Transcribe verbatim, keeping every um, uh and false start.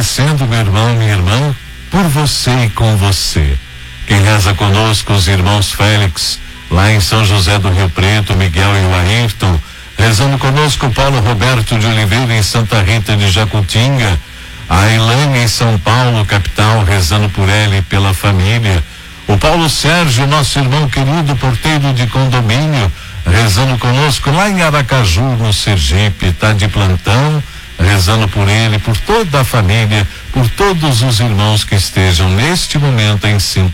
agradecendo, meu irmão, minha irmã, por você e com você. Quem reza conosco, os irmãos Félix, lá em São José do Rio Preto, Miguel e o Ayrton, rezando conosco Paulo Roberto de Oliveira em Santa Rita de Jacutinga, a Elaine em São Paulo, capital, rezando por ela e pela família, o Paulo Sérgio, nosso irmão querido, porteiro de condomínio, rezando conosco lá em Aracaju, no Sergipe, tá de plantão, rezando por ele, por toda a família, por todos os irmãos que estejam neste momento em sintonia.